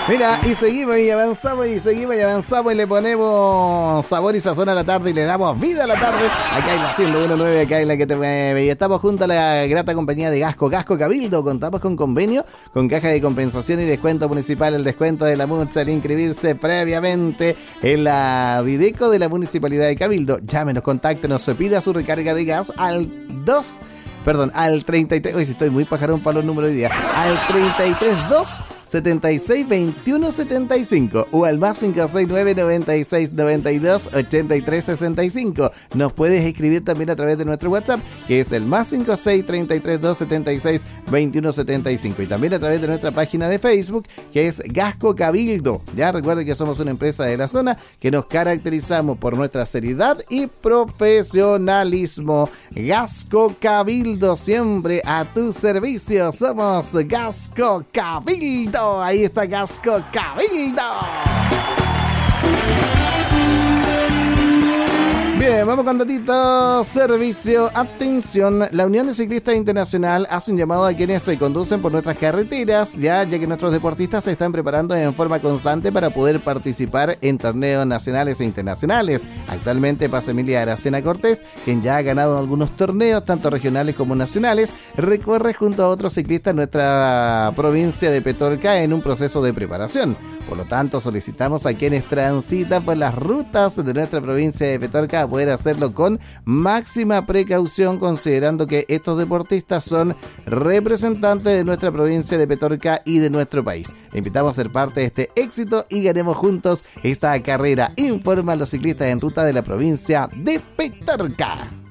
Mira, y seguimos y avanzamos y le ponemos sabor y sazón a la tarde y le damos vida a la tarde. Acá en la 101.9, acá en la que te mueve. Y estamos junto a la grata compañía de Gasco Cabildo. Contamos con convenio, con caja de compensación y descuento municipal. El descuento de la MUTS al inscribirse previamente en la Videco de la Municipalidad de Cabildo. Llámenos, contáctenos, se pida su recarga de gas al 33. Hoy sí estoy muy pajarón para los números hoy día. Al 332 76 21 75 o al más 569 96 92 83 65. Nos puedes escribir también a través de nuestro WhatsApp, que es el más 56 332 76 21 75, y también a través de nuestra página de Facebook, que es Gasco Cabildo. Ya recuerden que somos una empresa de la zona que nos caracterizamos por nuestra seriedad y profesionalismo. Gasco Cabildo, siempre a tu servicio. Somos Gasco Cabildo. Ahí está Gasco Cabildo. Bien, vamos con datitos. Servicio, atención. La Unión de Ciclistas Internacional hace un llamado a quienes se conducen por nuestras carreteras, ya que nuestros deportistas se están preparando en forma constante para poder participar en torneos nacionales e internacionales. Actualmente pasa Emilia Aracena Cortés, quien ya ha ganado algunos torneos, tanto regionales como nacionales, recorre junto a otros ciclistas nuestra provincia de Petorca en un proceso de preparación. Por lo tanto, solicitamos a quienes transitan por las rutas de nuestra provincia de Petorca a poder hacerlo con máxima precaución, considerando que estos deportistas son representantes de nuestra provincia de Petorca y de nuestro país. Le invitamos a ser parte de este éxito y ganemos juntos esta carrera. Informan los ciclistas en ruta de la provincia de Petorca.